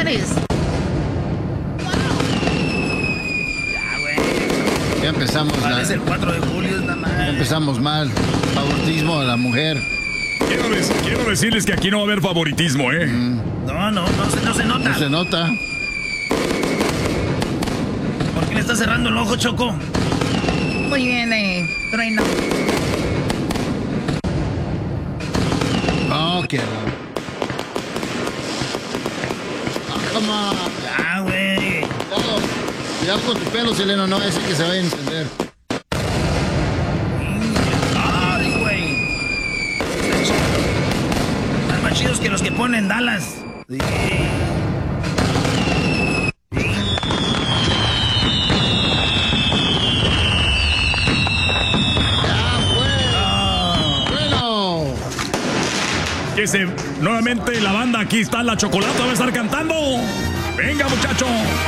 dólares. Ya empezamos mal. Es el 4 de julio, es nada más. Ya empezamos mal. Favoritismo a la mujer. Quiero decirles que aquí no va a haber favoritismo, ¿eh? No se nota. No se nota. ¿Por qué le está cerrando el ojo, Choco? Muy bien, Trueno. Oh, qué. Come on. Ah, güey. Cuidado con tu pelo, Seleno, no ese que se vaya a encender. Ay, güey. Están más chidos que los que ponen Dallas. Sí. Nuevamente la banda, aquí está la Chocolata, va a estar cantando. Venga, muchacho.